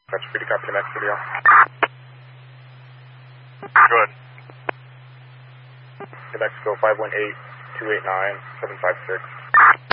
That's pretty copy to Max Video. Good. New Mexico 518-289-756.